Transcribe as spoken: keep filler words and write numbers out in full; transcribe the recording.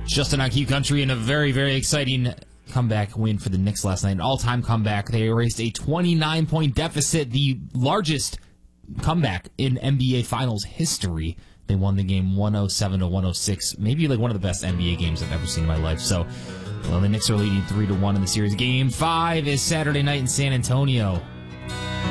Justin on Q Country in a very, very exciting comeback win for the Knicks last night. An all-time comeback. They erased a twenty-nine point deficit, the largest comeback in N B A Finals history. They won the game one oh seven to one oh six, maybe like one of the best N B A games I've ever seen in my life. So, well, the Knicks are leading three to one in the series. Game five is Saturday night in San Antonio.